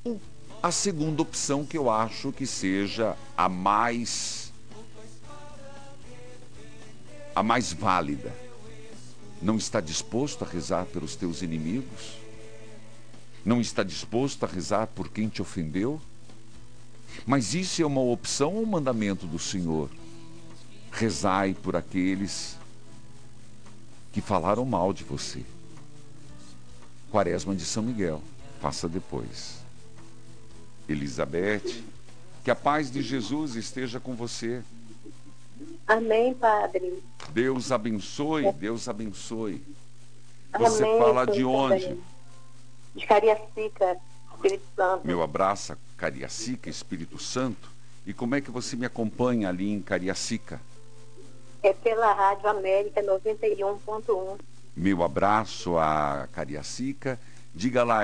a segunda opção, que eu acho que seja a mais válida. Não está disposto a rezar pelos teus inimigos? Não está disposto a rezar por quem te ofendeu? Mas isso é uma opção ou um mandamento do Senhor? Rezai por aqueles que falaram mal de você. Quaresma de São Miguel, faça depois. Elizabeth, que a paz de Jesus esteja com você. Amém, Padre. Deus abençoe, Deus abençoe. Você Amém, fala de onde? também. De Cariacica, Espírito Santo. Meu abraço, Cariacica, Espírito Santo. E como é que você me acompanha ali em Cariacica? É pela Rádio América 91.1. Meu abraço a Cariacica. Diga lá,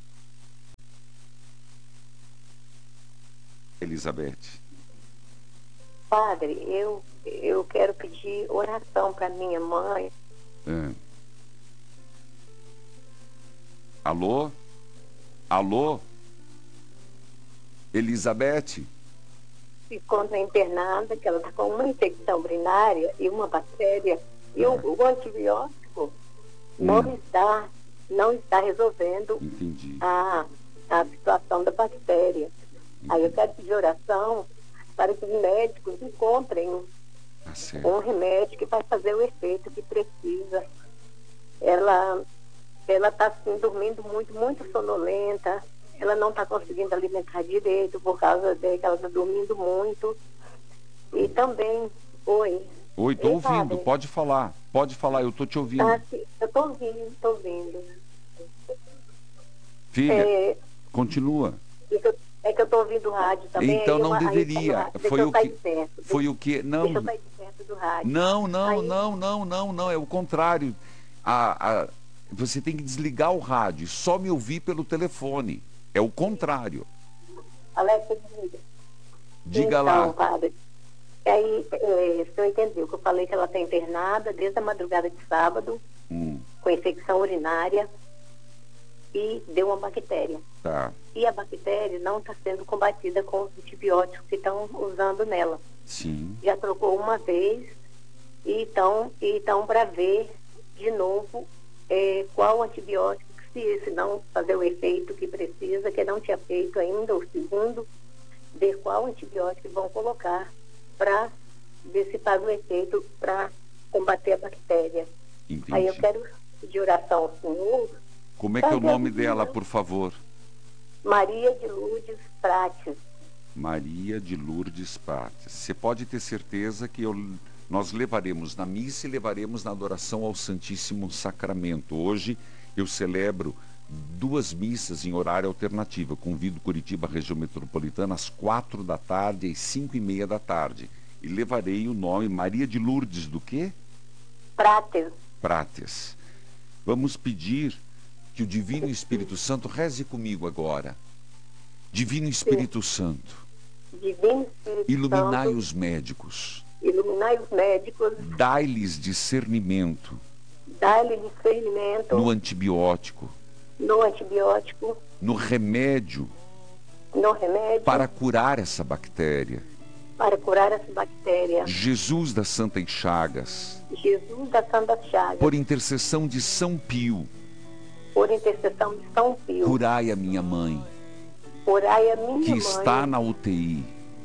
Elizabeth. Padre, eu quero pedir oração para minha mãe. Alô? Alô? Elizabeth? Se encontra internada, que ela está com uma infecção urinária e uma bactéria. E o antibiótico não está resolvendo Entendi. a situação da bactéria. Aí eu quero pedir oração para que os médicos encontrem Tá certo. um remédio que vai fazer o efeito que precisa. Ela está assim, dormindo muito sonolenta. Ela não está conseguindo alimentar direito por causa de que ela está dormindo muito. E também, oi. Oi, tô ouvindo, Padre. pode falar, eu tô te ouvindo. Ah, sim, eu estou ouvindo. Filha, continua. É que eu estou ouvindo o rádio também. Então aí não deveria. Foi o que? Foi o que? Não. Deixa eu sair de perto do rádio. Não, é o contrário. Você tem que desligar o rádio, só me ouvir pelo telefone. É o contrário. Alexa, desliga. Diga então, lá. Padre, aí, o senhor entendeu que eu falei que ela está internada desde a madrugada de sábado, com infecção urinária, e deu uma bactéria. Tá. E a bactéria não está sendo combatida com os antibióticos que estão usando nela. Sim. Já trocou uma vez, e então para ver de novo qual antibiótico, se esse não fazer o efeito que precisa, que não tinha feito ainda, o segundo, ver qual antibiótico vão colocar para ver se faz o efeito para combater a bactéria. Entendi. Aí eu quero pedir oração ao Senhor. Como é que é o nome dela, por favor? Maria de Lourdes Prates. Maria de Lourdes Prates. Você pode ter certeza que nós levaremos na missa e levaremos na adoração ao Santíssimo Sacramento. Hoje eu celebro 2 missas em horário alternativo. Eu convido Curitiba, região metropolitana, às 4 da tarde e às 5:30 da tarde. E levarei o nome Maria de Lourdes do quê? Prates. Prates. Vamos pedir que o Divino Espírito Santo reze comigo agora. Divino Espírito Santo, Divino Espírito iluminai Santo, os médicos, iluminai os médicos, dai-lhes discernimento dai-lhe discernimento no antibiótico, no remédio para curar essa bactéria. Jesus das Santas Chagas, Jesus das Santas Chagas, por intercessão de São Pio, curai a minha mãe, que está na UTI.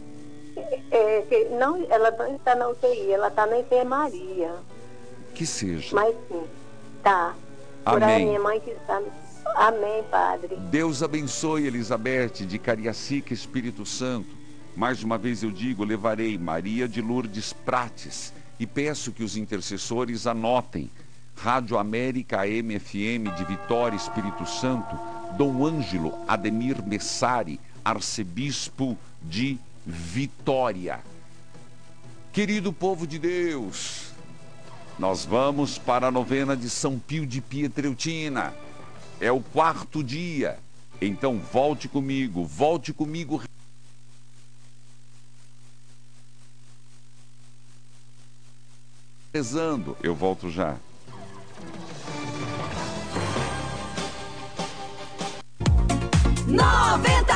Ela não está na UTI, ela está na enfermaria. Que seja. Mas sim, tá. Curai a minha mãe que está... Amém, Padre. Deus abençoe, Elizabeth, de Cariacica, Espírito Santo. Mais uma vez eu digo, levarei Maria de Lourdes Prates e peço que os intercessores anotem. Rádio América AM/FM de Vitória, Espírito Santo, Dom Ângelo Ademir Messari, arcebispo de Vitória. Querido povo de Deus, nós vamos para a novena de São Pio de Pietreutina. É o 4º dia. Então volte comigo rezando. Eu volto já. Noventa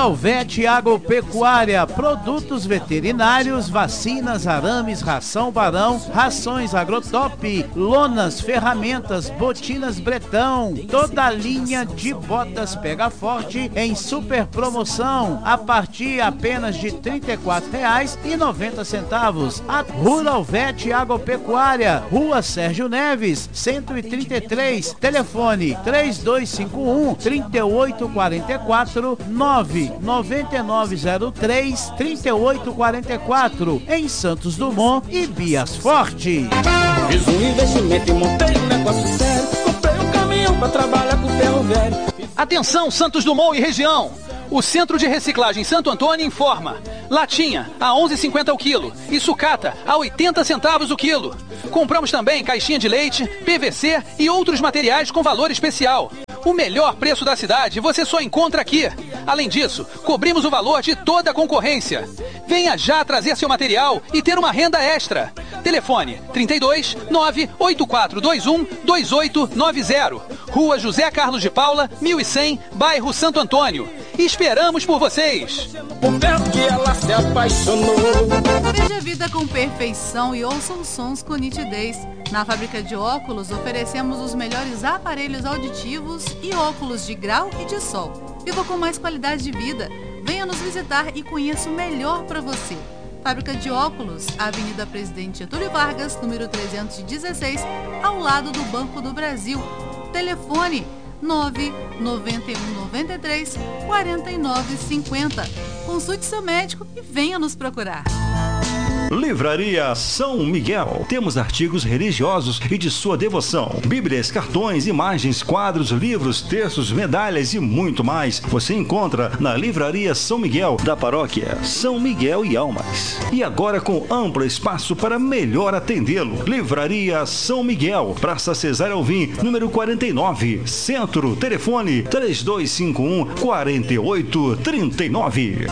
Rural Vet Agropecuária, produtos veterinários, vacinas, arames, ração Barão, rações Agrotop, lonas, ferramentas, botinas Bretão, toda a linha de botas Pega Forte em super promoção, a partir apenas de R$ 34,90. A Rural Vet Agropecuária, Rua Sérgio Neves, 133, telefone 3251-3844, 99903-3844, em Santos Dumont e Bias Forte. Fiz um investimento e montei um negócio sério, comprei um caminhão pra trabalhar com ferro velho. Atenção, Santos Dumont e região! O Centro de Reciclagem Santo Antônio informa: latinha a 11,50 o quilo e sucata a 80 centavos o quilo. Compramos também caixinha de leite, PVC e outros materiais com valor especial. O melhor preço da cidade você só encontra aqui. Além disso, cobrimos o valor de toda a concorrência. Venha já trazer seu material e ter uma renda extra. Telefone 32 98421 2890. Rua José Carlos de Paula, 1100, bairro Santo Antônio. Esperamos por vocês. O tempo que ela se apaixonou. Veja a vida com perfeição e ouça os sons com nitidez. Na fábrica de óculos, oferecemos os melhores aparelhos auditivos e óculos de grau e de sol. Viva com mais qualidade de vida. Venha nos visitar e conheça o melhor para você. Fábrica de óculos, Avenida Presidente Getúlio Vargas, número 316, ao lado do Banco do Brasil. Telefone 99193 4950. Consulte seu médico e venha nos procurar. Livraria São Miguel. Temos artigos religiosos e de sua devoção. Bíblias, cartões, imagens, quadros, livros, textos, medalhas e muito mais. Você encontra na Livraria São Miguel, da paróquia São Miguel e Almas. E agora com amplo espaço para melhor atendê-lo. Livraria São Miguel, Praça Cesário Alvim, número 49, Centro. Telefone 3251-4839.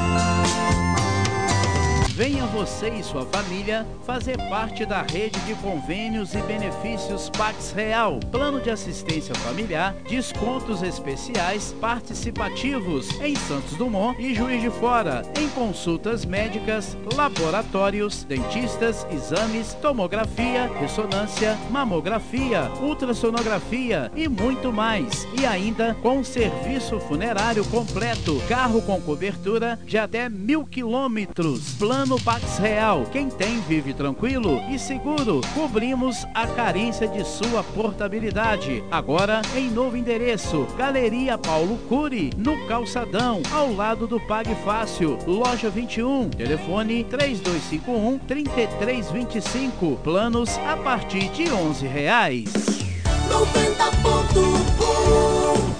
Venha você e sua família fazer parte da rede de convênios e benefícios Pax Real. Plano de assistência familiar, descontos especiais participativos em Santos Dumont e Juiz de Fora, em consultas médicas, laboratórios, dentistas, exames, tomografia, ressonância, mamografia, ultrassonografia e muito mais. E ainda com serviço funerário completo, carro com cobertura de até 1.000 quilômetros. Plano Pax Real. Quem tem vive tranquilo e seguro. Cobrimos a carência de sua portabilidade. Agora em novo endereço, Galeria Paulo Cury, no Calçadão, ao lado do Pague Fácil, loja 21. Telefone 3251-3325. Planos a partir de R$11. 90.1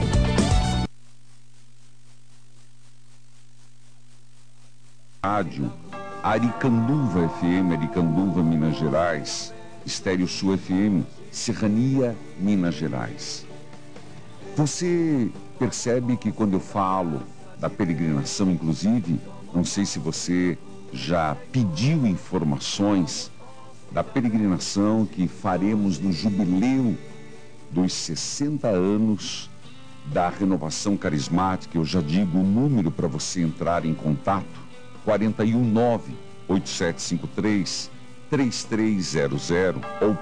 Rádio Aricanduva FM, Aricanduva, Minas Gerais, Estéreo Sul FM, Serrania, Minas Gerais. Você percebe que quando eu falo da peregrinação, inclusive, não sei se você já pediu informações da peregrinação que faremos no jubileu dos 60 anos da Renovação Carismática. Eu já digo o número para você entrar em contato: 419-8753-3300 ou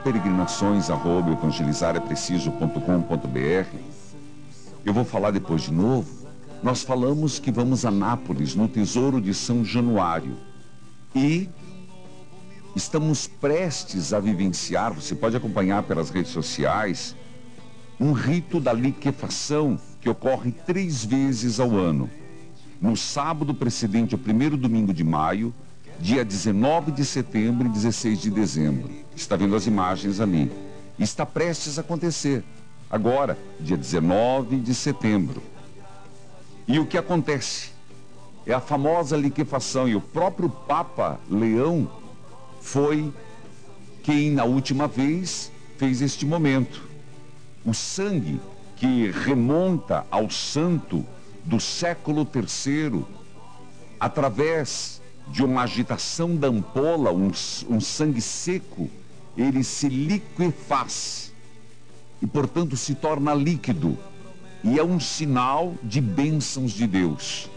peregrinações@evangelizarapreciso.com.br. Eu vou falar depois de novo. Nós falamos que vamos a Nápoles, no Tesouro de São Januário, e estamos prestes a vivenciar, você pode acompanhar pelas redes sociais, um rito da liquefação que ocorre 3 vezes ao ano. No sábado precedente ao primeiro domingo de maio, dia 19 de setembro e 16 de dezembro. Está vendo as imagens ali. Está prestes a acontecer. Agora, dia 19 de setembro. E o que acontece? É a famosa liquefação. E o próprio Papa Leão foi quem, na última vez, fez este momento. O sangue que remonta ao santo do século III, através de uma agitação da ampola, um sangue seco, ele se liquefaz e, portanto, se torna líquido, e é um sinal de bênçãos de Deus.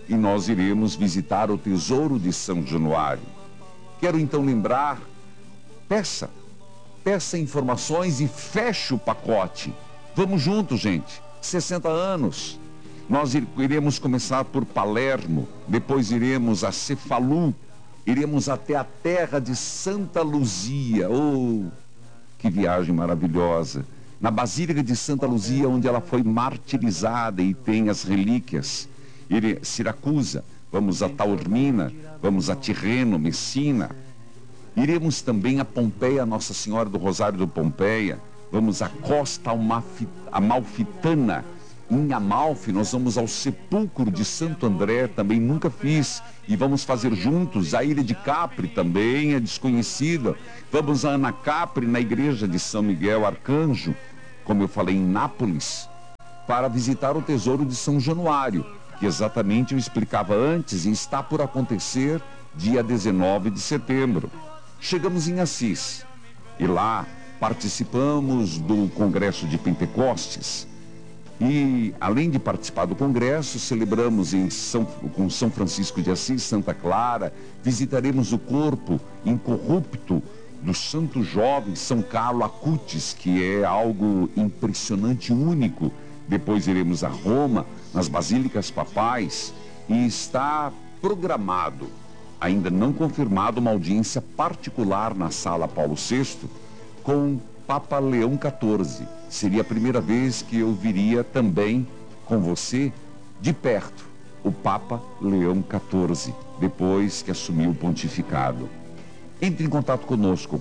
e nós iremos visitar o Tesouro de São Januário. Quero então lembrar, peça informações e feche o pacote. Vamos juntos, gente. 60 anos. Nós iremos começar por Palermo, depois iremos a Cefalu, iremos até a terra de Santa Luzia. Oh, que viagem maravilhosa! Na Basílica de Santa Luzia, onde ela foi martirizada e tem as relíquias. Siracusa, vamos a Taormina, vamos a Tirreno, Messina. Iremos também a Pompeia, Nossa Senhora do Rosário do Pompeia. Vamos à Costa Amalfitana. Em Amalfi, nós vamos ao Sepulcro de Santo André, também nunca fiz. E vamos fazer juntos a Ilha de Capri, também é desconhecida. Vamos a Anacapri, na igreja de São Miguel Arcanjo, como eu falei, em Nápoles, para visitar o Tesouro de São Januário, que exatamente eu explicava antes e está por acontecer dia 19 de setembro. Chegamos em Assis e lá participamos do Congresso de Pentecostes. E, além de participar do congresso, celebramos com São Francisco de Assis, Santa Clara, visitaremos o corpo incorrupto do santo jovem São Carlo Acutis, que é algo impressionante, único. Depois iremos a Roma, nas basílicas papais, e está programado, ainda não confirmado, uma audiência particular na Sala Paulo VI com Papa Leão XIV. Seria a primeira vez que eu viria também com você, de perto, o Papa Leão XIV, depois que assumiu o pontificado. Entre em contato conosco,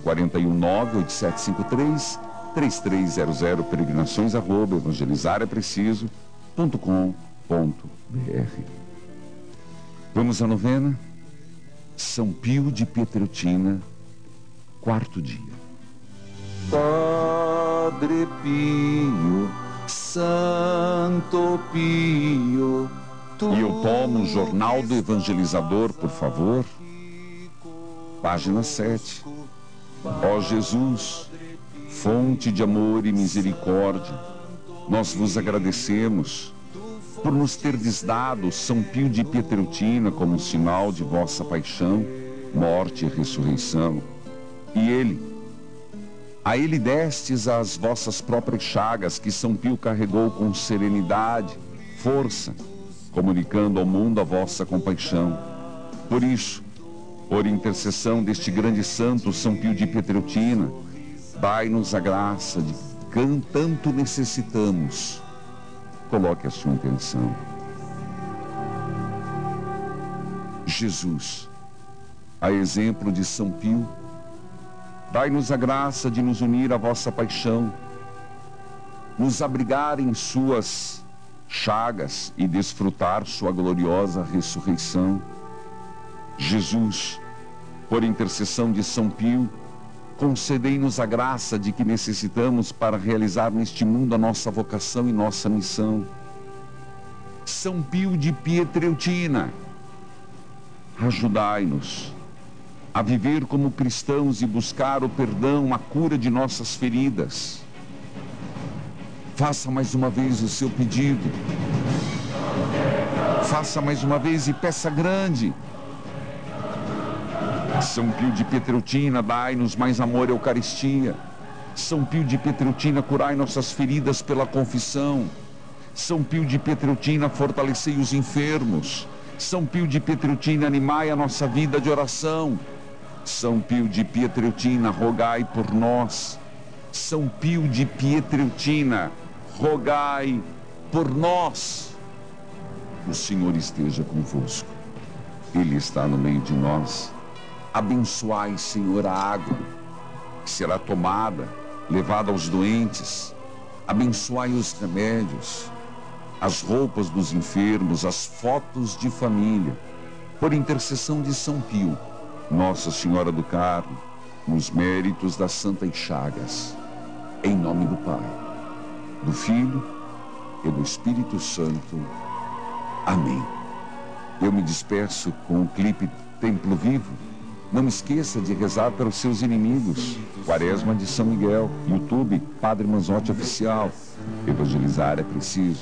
419-8753-3300, peregrinações@evangelizarepreciso.com.br. Vamos à novena? São Pio de Pietreutina, quarto dia. Padre Pio, Santo Pio. E eu tomo o Jornal do Evangelizador, por favor. Página 7. Ó Jesus, fonte de amor e misericórdia, nós vos agradecemos por nos terdes dado São Pio de Pietreutina como sinal de vossa paixão, morte e ressurreição. E a ele destes as vossas próprias chagas, que São Pio carregou com serenidade, força, comunicando ao mundo a vossa compaixão. Por isso, por intercessão deste grande santo São Pio de Pietreutina, dai-nos a graça de que tanto necessitamos. Coloque a sua intenção. Jesus, a exemplo de São Pio, dai-nos a graça de nos unir à vossa paixão, nos abrigar em suas chagas e desfrutar sua gloriosa ressurreição. Jesus, por intercessão de São Pio, concedei-nos a graça de que necessitamos para realizar neste mundo a nossa vocação e nossa missão. São Pio de Pietreutina, ajudai-nos a viver como cristãos e buscar o perdão, a cura de nossas feridas. Faça mais uma vez o seu pedido. Faça mais uma vez e peça grande. São Pio de Pietreutina, dai-nos mais amor e Eucaristia. São Pio de Pietreutina, curai nossas feridas pela confissão. São Pio de Pietreutina, fortalecei os enfermos. São Pio de Pietreutina, animai a nossa vida de oração. São Pio de Pietreutina, rogai por nós. São Pio de Pietreutina, rogai por nós. O Senhor esteja convosco. Ele está no meio de nós. Abençoai, Senhor, a água que será tomada, levada aos doentes. Abençoai os remédios, as roupas dos enfermos, as fotos de família. Por intercessão de São Pio, Nossa Senhora do Carmo, nos méritos das Santas Chagas. Em nome do Pai, do Filho e do Espírito Santo. Amém. Eu me despeço com o clipe Templo Vivo. Não esqueça de rezar pelos seus inimigos. Quaresma de São Miguel. YouTube, Padre Manzotti Oficial. Evangelizar é preciso.